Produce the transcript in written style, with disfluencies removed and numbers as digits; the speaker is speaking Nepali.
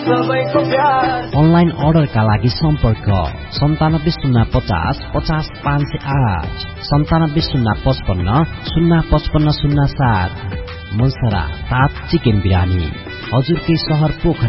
अनलाइन अर्डरका लागि सम्पर्क 9705050508 970555055507। मुलसरा ताप चिकन बिरानी हजुरकै शहर पोखरा।